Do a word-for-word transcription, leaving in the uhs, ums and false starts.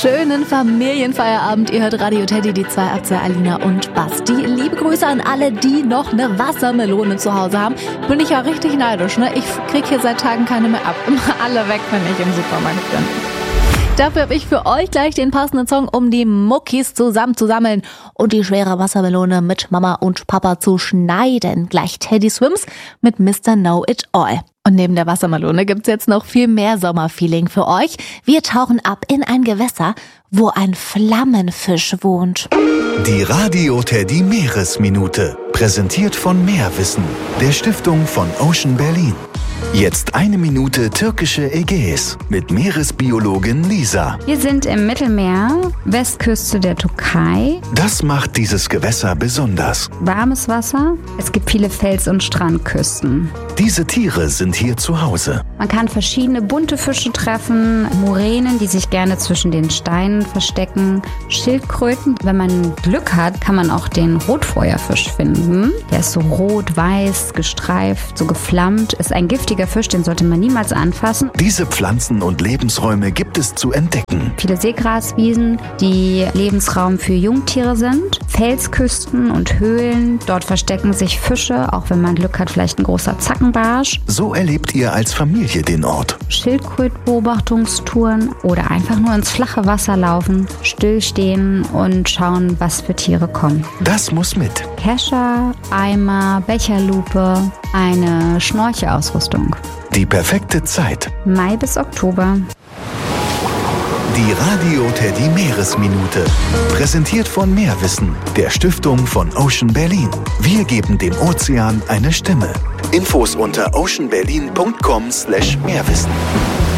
schönen Familienfeierabend. Ihr hört Radio Teddy, die zwei ab zwei, Alina und Basti. Liebe Grüße an alle, die noch eine Wassermelone zu Hause haben. Bin ich ja richtig neidisch, ne? Ich krieg hier seit Tagen keine mehr ab. Immer alle weg, wenn ich im Supermarkt bin. Dafür habe ich für euch gleich den passenden Song, um die Muckis zusammenzusammeln und die schwere Wassermelone mit Mama und Papa zu schneiden. Gleich Teddy Swims mit Mister Know It All. Und neben der Wassermelone gibt's jetzt noch viel mehr Sommerfeeling für euch. Wir tauchen ab in ein Gewässer, wo ein Flammenfisch wohnt. Die Radio Teddy Meeresminute, präsentiert von Meerwissen, der Stiftung von Ocean Berlin. Jetzt eine Minute türkische Ägäis mit Meeresbiologin Lisa. Wir sind im Mittelmeer, Westküste der Türkei. Das macht dieses Gewässer besonders. Warmes Wasser, es gibt viele Fels- und Strandküsten. Diese Tiere sind hier zu Hause. Man kann verschiedene bunte Fische treffen, Muränen, die sich gerne zwischen den Steinen verstecken, Schildkröten. Wenn man Glück hat, kann man auch den Rotfeuerfisch finden. Der ist so rot-weiß, gestreift, so geflammt, ist ein giftiger Fisch, den sollte man niemals anfassen. Diese Pflanzen und Lebensräume gibt es zu entdecken. Viele Seegraswiesen, die Lebensraum für Jungtiere sind. Felsküsten und Höhlen, dort verstecken sich Fische, auch wenn man Glück hat, vielleicht ein großer Zackenbarsch. So erlebt ihr als Familie den Ort. Schildkrötenbeobachtungstouren oder einfach nur ins flache Wasser laufen, stillstehen und schauen, was für Tiere kommen. Das muss mit. Kescher, Eimer, Becherlupe, eine Schnorchelausrüstung. Die perfekte Zeit. Mai bis Oktober. Die Radio Teddy Meeresminute, präsentiert von Meerwissen, der Stiftung von Ocean Berlin. Wir geben dem Ozean eine Stimme. Infos unter oceanberlin punkt com slash Meerwissen.